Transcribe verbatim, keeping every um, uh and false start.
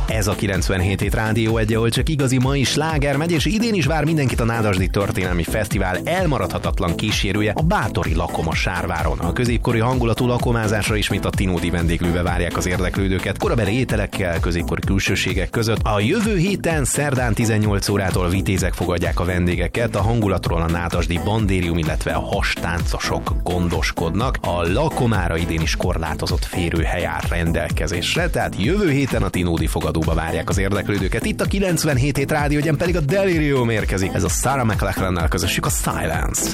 Ez a kilencvenhét hét Rádió egy, ahol csak igazi mai sláger megy, és idén is vár mindenkit a Nádasdy Történelmi Fesztivál elmaradhatatlan kísérője, a bátori lakom a Sárváron. A középkori hangulatú lakomázásra ismét a Tinódi vendéglőbe várják az érdeklődőket, korabeli ételekkel, középkori külsőségek között. A jövő héten szerdán tizennyolc órától vitézek fogadják a vendégeket, a hangulatról a nádasdi bandérium, illetve a hastáncosok gondoskodnak. A lakomára idén is korlátozott férőhely áll rendelkezésre, tehát jövő héten a Tinódi fogadóba várják az érdeklődőket. Itt a kilencvenhét hét Rádió, ugyan pedig a Delirium érkezik. Ez a Sarah McLachlan-nel közössük a Silence.